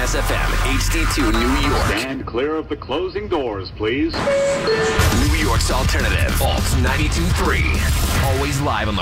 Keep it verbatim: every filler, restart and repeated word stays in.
S F M, H D two, New York. Stand clear of the closing doors, please. New York's alternative, Alt ninety-two point three. Always live on the